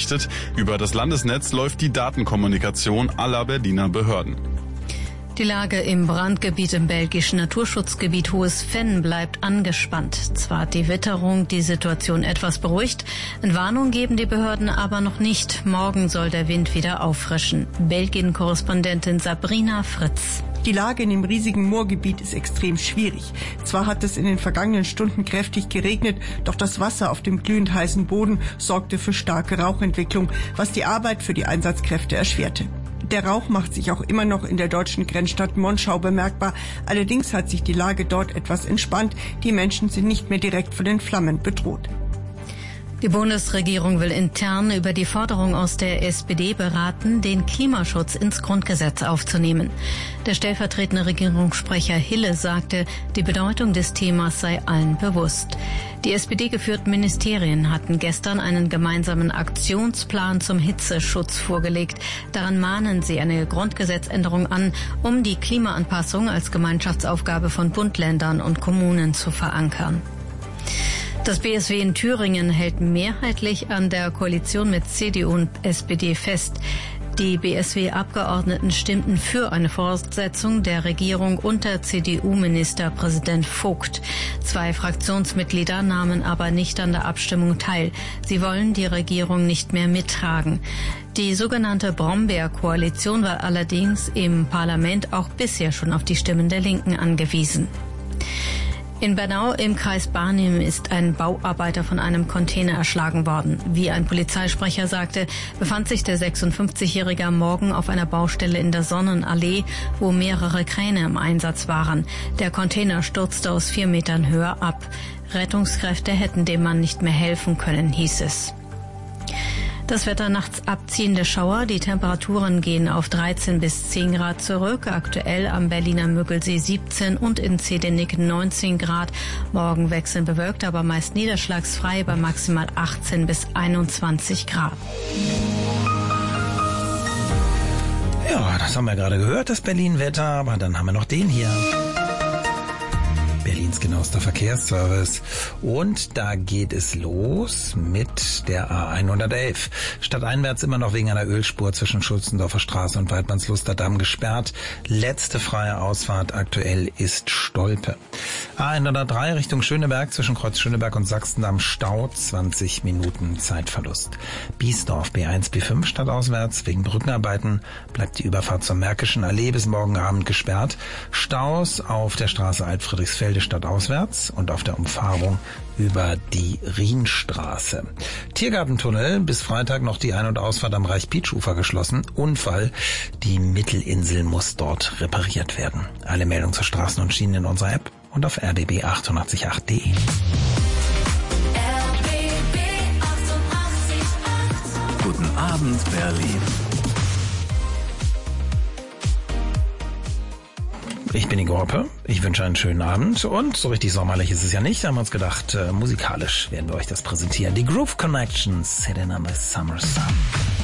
berichtet. Über das Landesnetz läuft die Datenkommunikation aller Berliner Behörden. Die Lage im Brandgebiet im belgischen Naturschutzgebiet Hohes Venn bleibt angespannt. Zwar hat die Witterung die Situation etwas beruhigt, Entwarnung geben die Behörden aber noch nicht. Morgen soll der Wind wieder auffrischen. Belgien-Korrespondentin Sabrina Fritz. Die Lage in dem riesigen Moorgebiet ist extrem schwierig. Zwar hat es in den vergangenen Stunden kräftig geregnet, doch das Wasser auf dem glühend heißen Boden sorgte für starke Rauchentwicklung, was die Arbeit für die Einsatzkräfte erschwerte. Der Rauch macht sich auch immer noch in der deutschen Grenzstadt Monschau bemerkbar. Allerdings hat sich die Lage dort etwas entspannt. Die Menschen sind nicht mehr direkt von den Flammen bedroht. Die Bundesregierung will intern über die Forderung aus der SPD beraten, den Klimaschutz ins Grundgesetz aufzunehmen. Der stellvertretende Regierungssprecher Hille sagte, die Bedeutung des Themas sei allen bewusst. Die SPD-geführten Ministerien hatten gestern einen gemeinsamen Aktionsplan zum Hitzeschutz vorgelegt. Daran mahnen sie eine Grundgesetzänderung an, um die Klimaanpassung als Gemeinschaftsaufgabe von Bund, Ländern und Kommunen zu verankern. Das BSW in Thüringen hält mehrheitlich an der Koalition mit CDU und SPD fest. Die BSW-Abgeordneten stimmten für eine Fortsetzung der Regierung unter CDU-Ministerpräsident Vogt. 2 Fraktionsmitglieder nahmen aber nicht an der Abstimmung teil. Sie wollen die Regierung nicht mehr mittragen. Die sogenannte Brombeer-Koalition war allerdings im Parlament auch bisher schon auf die Stimmen der Linken angewiesen. In Bernau im Kreis Barnim ist ein Bauarbeiter von einem Container erschlagen worden. Wie ein Polizeisprecher sagte, befand sich der 56-Jährige am Morgen auf einer Baustelle in der Sonnenallee, wo mehrere Kräne im Einsatz waren. Der Container stürzte aus 4 Metern Höhe ab. Rettungskräfte hätten dem Mann nicht mehr helfen können, hieß es. Das Wetter: nachts abziehende Schauer, die Temperaturen gehen auf 13 bis 10 Grad zurück. Aktuell am Berliner Müggelsee 17 und in Zedenick 19 Grad. Morgen wechselnd bewölkt, aber meist niederschlagsfrei bei maximal 18 bis 21 Grad. Ja, das haben wir gerade gehört, das Berlin-Wetter, aber dann haben wir noch den hier. Berlins genauester Verkehrsservice. Und da geht es los mit der A111. Stadteinwärts immer noch wegen einer Ölspur zwischen Schulzendorfer Straße und Weidmannsluster Damm gesperrt. Letzte freie Ausfahrt aktuell ist Stolpe. A103 Richtung Schöneberg zwischen Kreuz Schöneberg und Sachsendamm Stau, 20 Minuten Zeitverlust. Biesdorf B1, B5 stadtauswärts wegen Brückenarbeiten bleibt die Überfahrt zur Märkischen Allee bis morgen Abend gesperrt. Staus auf der Straße Alt-Friedrichsfelde stadtauswärts und auf der Umfahrung über die Rienstraße. Tiergartentunnel, bis Freitag noch die Ein- und Ausfahrt am Reich-Pietsch-Ufer geschlossen. Unfall, die Mittelinsel muss dort repariert werden. Alle Meldungen zu Straßen und Schienen in unserer App und auf rbb888.de. RBB 888. Guten Abend, Berlin. Ich bin Igor Hoppe. Ich wünsche einen schönen Abend und so richtig sommerlich ist es ja nicht. Da haben wir uns gedacht, musikalisch werden wir euch das präsentieren. Die Groove Connection, Sitting on the Summer Sun.